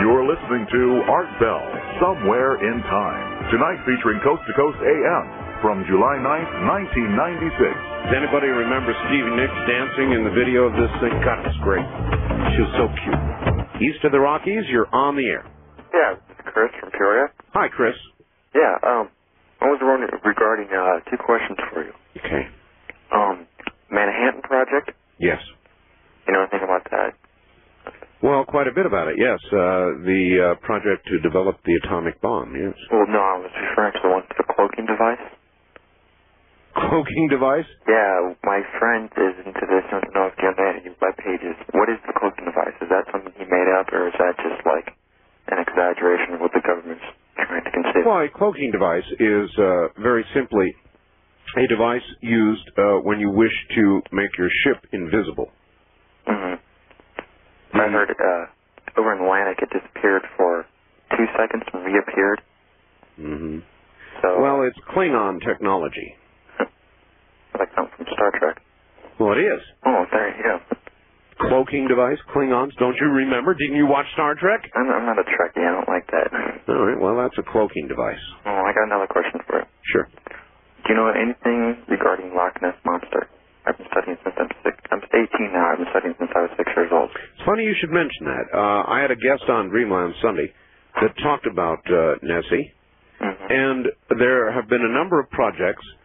You're listening to Art Bell, Somewhere in Time. Tonight featuring Coast to Coast AM from July 9th, 1996. Does anybody remember Stevie Nicks dancing in the video of this thing? God, it's great. She was so cute. East of the Rockies, you're on the air. Yeah, it's Chris from Peoria. Hi, Chris. Yeah, I was wondering regarding two questions for you. Okay. Manhattan Project? Yes. You know anything about that? Well, quite a bit about it, yes. The project to develop the atomic bomb, yes. Well, no, I was referring to the cloaking device. Cloaking device? Yeah, my friend is into this. I don't know if you have any web pages. What is the cloaking device? Is that something he made up, or is that just like an exaggeration of what the government's trying to conceal? Well, a cloaking device is very simply a device used when you wish to make your ship invisible. Mm-hmm. I heard over in Atlantic it disappeared for 2 seconds and reappeared. Mm-hmm. So, well, it's Klingon technology. Like something from Star Trek. Well, it is. Oh, there you go. Cloaking device, Klingons. Don't you remember? Didn't you watch Star Trek? I'm not a Trekkie. I don't like that. All right. Well, that's a cloaking device. Oh, I got another question for you. Sure. Do you know anything regarding Loch Ness Monster? I've been studying since I'm 18 now. I've been studying since I was 6 years old. It's funny you should mention that. I had a guest on Dreamland Sunday that talked about Nessie, and there have been a number of projects